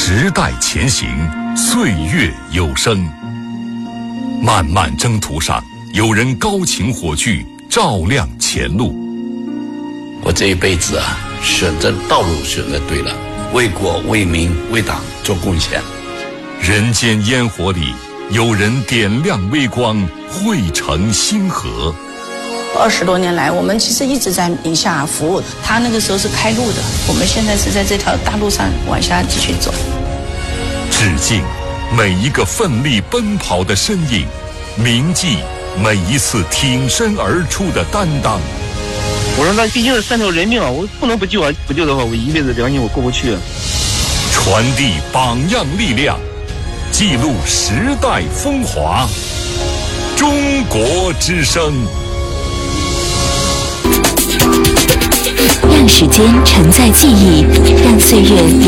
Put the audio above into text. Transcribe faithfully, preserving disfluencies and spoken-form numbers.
时代前行，岁月有声。漫漫征途上，有人高擎火炬，照亮前路。 我这一辈子啊，选择道路选择对了，为国为民为党做贡献。 人间烟火里，有人点亮微光，汇成星河。 二十多年来，我们其实一直在宁夏服务。他那个时候是开路的，我们现在是在这条大路上往下继续走。 致敬每一个奋力奔跑的身影，铭记每一次挺身而出的担当。 我说那毕竟是三条人命啊，我不能不救啊！不救的话，我一辈子良心我过不去。 传递榜样力量，记录时代风华。中国之声。 让时间承载记忆，让岁月